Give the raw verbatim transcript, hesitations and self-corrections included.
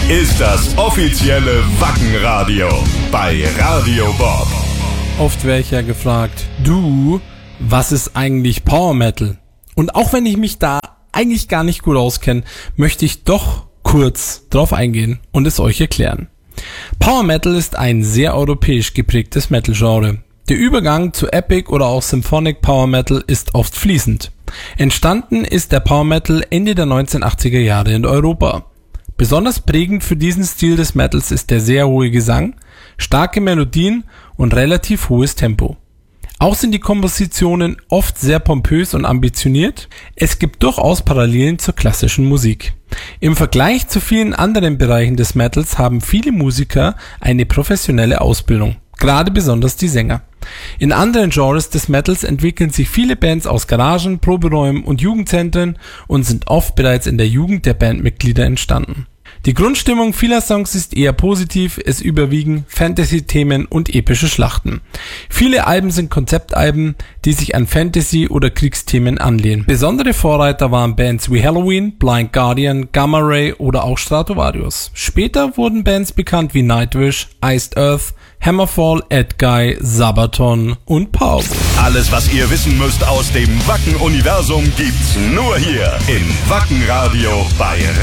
ist das offizielle Wacken-Radio bei Radio Bob. Oft wäre ich ja gefragt, du, was ist eigentlich Power Metal? Und auch wenn ich mich da eigentlich gar nicht gut auskenne, möchte ich doch kurz drauf eingehen und es euch erklären. Power Metal ist ein sehr europäisch geprägtes Metal-Genre. Der Übergang zu Epic oder auch Symphonic Power Metal ist oft fließend. Entstanden ist der Power Metal Ende der neunzehnhundertachtziger Jahre in Europa. Besonders prägend für diesen Stil des Metals ist der sehr hohe Gesang, starke Melodien und relativ hohes Tempo. Auch sind die Kompositionen oft sehr pompös und ambitioniert. Es gibt durchaus Parallelen zur klassischen Musik. Im Vergleich zu vielen anderen Bereichen des Metals haben viele Musiker eine professionelle Ausbildung, gerade besonders die Sänger. In anderen Genres des Metals entwickeln sich viele Bands aus Garagen, Proberäumen und Jugendzentren und sind oft bereits in der Jugend der Bandmitglieder entstanden. Die Grundstimmung vieler Songs ist eher positiv, es überwiegen Fantasy-Themen und epische Schlachten. Viele Alben sind Konzeptalben, die sich an Fantasy- oder Kriegsthemen anlehnen. Besondere Vorreiter waren Bands wie Halloween, Blind Guardian, Gamma Ray oder auch Stratovarius. Später wurden Bands bekannt wie Nightwish, Iced Earth, Hammerfall, Edguy, Sabaton und Powerwolf. Alles, was ihr wissen müsst aus dem Wacken-Universum, gibt's nur hier im Wacken-Radio bei